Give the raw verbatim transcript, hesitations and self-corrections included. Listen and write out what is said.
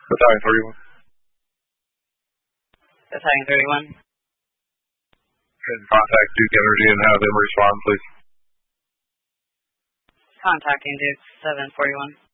Battalion thirty-one. Battalion thirty-one. And contact Duke Energy and have them respond, please. Contacting Duke seven forty-one.